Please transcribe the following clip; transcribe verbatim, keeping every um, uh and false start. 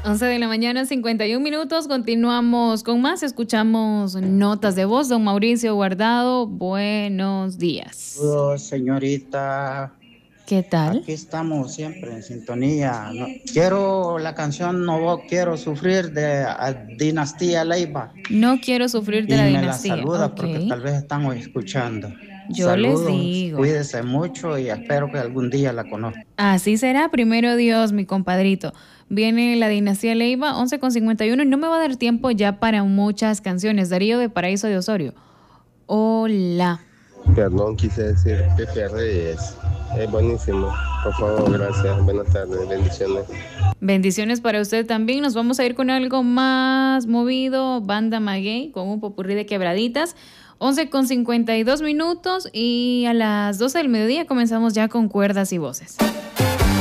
once de la mañana, cincuenta y un minutos. Continuamos con más. Escuchamos notas de voz. Don Mauricio Guardado, buenos días. Saludos, señorita. ¿Qué tal? Aquí estamos siempre en sintonía. No, quiero la canción No Quiero Sufrir de Dinastía Leiva. No quiero sufrir de y la me dinastía. la saluda Okay. Porque tal vez estamos escuchando. Yo Saludos, les digo. Cuídese mucho y espero que algún día la conozca. Así será, primero Dios, mi compadrito. Viene la dinastía Leiva, once con cincuenta y uno, y no me va a dar tiempo ya para muchas canciones. Darío de Paraíso de Osorio. Hola. Perdón, quise decir Pepe Reyes. Es buenísimo. Por favor, gracias. Buenas tardes, bendiciones. Bendiciones para usted también. Nos vamos a ir con algo más movido. Banda Maguey con un popurrí de quebraditas. once con cincuenta y dos minutos y a las doce del mediodía comenzamos ya con Cuerdas y Voces.